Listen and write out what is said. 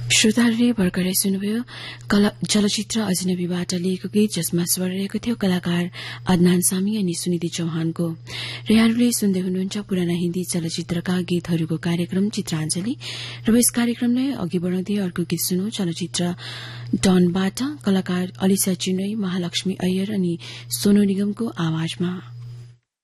श्रोताहरूले भर्खरै सुन्नुभयो चलचित्र अजनबीबाट लिएको गीत जसमा स्वर रहेको थियो कलाकार अदनान सामी अनि सुनिधि चौहानको। र यहाँहरूले सुन्दै हुनुहुन्छ पुराना हिन्दी चलचित्रका गीतहरूको कार्यक्रम चित्राञ्जली। र यस कार्यक्रमलाई अघि बढ़ाउँदै अर्को गीत सुनौ चलचित्र डनबाट कलाकार अलिसा चिनोई, महालक्ष्मी अय्यर अनि सोनू निगमको आवाजमा।